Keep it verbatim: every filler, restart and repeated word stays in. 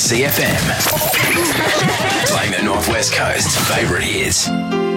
C F M. Playing the Northwest Coast's favourite hits.